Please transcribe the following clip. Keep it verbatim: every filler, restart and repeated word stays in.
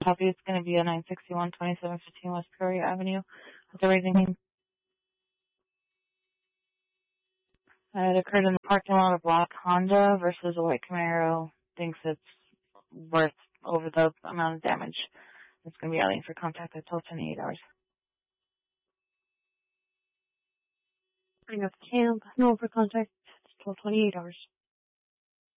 copy. It's going to be a nine sixty-one twenty-seven fifteen West Peoria Avenue with the raising cane. Uh, it occurred in the parking lot of black Honda versus a white Camaro. Thinks it's worth over the amount of damage. It's going to be outing for contact at twelve twenty-eight hours. Bring up the camp. No for contact. It's twelve twenty-eight hours.